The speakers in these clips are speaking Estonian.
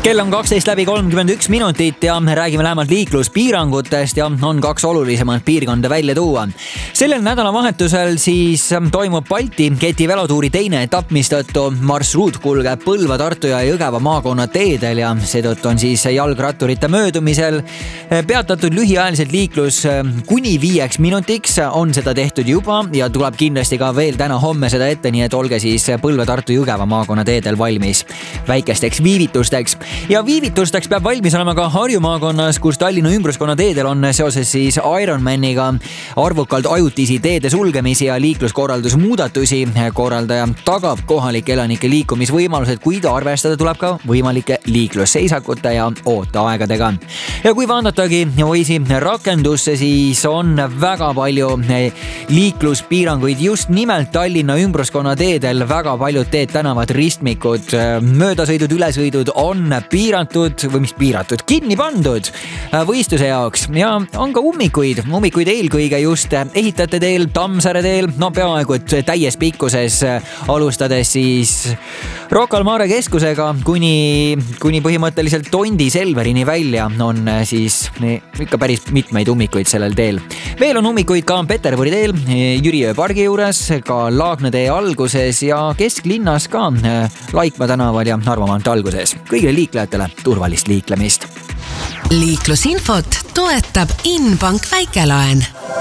Kell on 12:31 minutit ja räägime lähemalt liikluspiirangutest ja on kaks olulisemat piirkonda välja tuua. Sellel nädalavahetusel siis toimub Balti keti velotuuri teine etapp, mistõttu marsruut kulgeb Põlva, Tartu ja Jõgeva maakonna teedel ja seetõttu on siis jalgratturite möödumisel peatatud lühiajaliselt liiklus kuni 5 minutiks. On seda tehtud juba ja tuleb kindlasti ka veel täna-homme seda ette, nii et olge siis Põlva, Tartu, Jõgeva maakonna teedel valmis väikesteks viivitusteks. Ja viivitusteks peab valmis olema ka Harju maakonnas, kus Tallinna ümbruskonna teedel on seoses siis Ironmaniga arvukalt ajutisi teede sulgemisi ja liikluskorraldusmuudatusi. Korraldaja tagab kohalike elanike liikumisvõimalused, kuid arvestada tuleb ka võimalike liiklusseisakute ja ooteaegadega. Ja kui vaadataagi Waze'i rakendusse, siis on väga palju liikluspiiranguid just nimelt Tallinna ümbruskonna teedel. Väga paljud teed, tänavad, ristmikud, möödasõidud, ülesõidud on piiratud või mis piiratud, kinni pandud võistluse jaoks ja on ka ummikuid eelkõige just Ehitajate teel, Tammsaare teel, peaaegu et täies pikkuses, alustades siis Rocca al Mare keskusega kuni põhimõtteliselt Tondi Selverini välja on siis ikka päris mitmeid ummikuid sellel teel. Veel on ummikuid ka Peterburi teel, Jüriöö pargi juures, ka Laagna tee alguses ja kesklinnas ka Laikmaa tänaval ja Narva maantee alguses. Kõigile liiklejatele turvalist liiklemist. Liiklusinfot toetab Inbank väikelaen.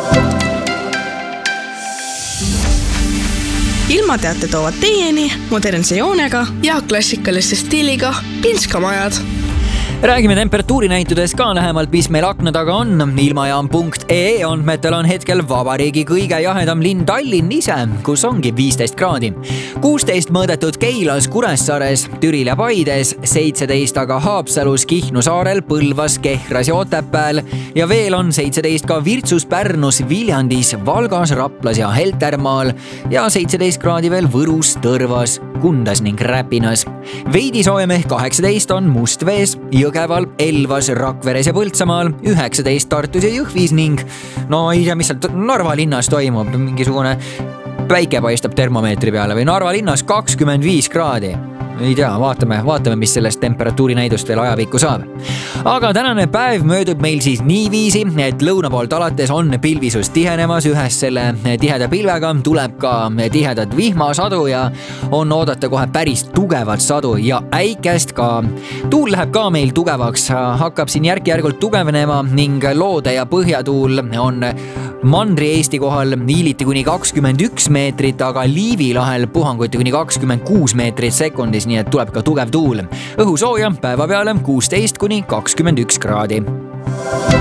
Ilmateate toovad teieni modernse joonega ja klassikalise stiiliga Pinskamajad. Räägime temperatuurinäitudes ka lähemalt, mis meil akna taga on. Ilmajaam.ee andmetel on hetkel vabariigi kõige jahedam linn Tallinn ise, kus ongi 15 kraadi. 16 mõõdetud Keilas, Kuressaares, Türil ja Paides, 17 aga Haapsalus, Kihnu saarel, Põlvas, Kehras ja Otepääl ja veel on 17 ka Virtsus, Pärnus, Viljandis, Valgas, Raplas ja Heltermaal ja 17 kraadi veel Võrus, Tõrvas, Kundas ning Räpinas. Veidi soojem ehk 18 on Mustvees, Jõgeval, Elvas, Rakveres ja Põltsamaal, 19 Tartus ja Jõhvis ning ei tea, mis seal Narva linnas toimub, mingisugune päike paistab termomeetri peale või Narva linnas 25 kraadi. Ei tea, vaatame, mis sellest temperatuurinäidust veel ajapikku saab. Aga tänane päev möödub meil siis niiviisi, et lõuna poolt alates on pilvisus tihenemas, ühes selle tiheda pilvega tuleb ka tihedat vihmasadu ja on oodata kohe päris tugevat sadu ja äikest ka. Tuul läheb ka meil tugevaks, hakkab siin järk-järgult tugevnema ning loode ja põhjatuul on Mandri-Eesti kohal viiliti kuni 21 meetrit, aga Liivi lahel puhanguti kuni 26 meetrit sekundis, nii et tuleb ka tugev tuul. Õhu sooja päeva peale 16 kuni 21 kraadi.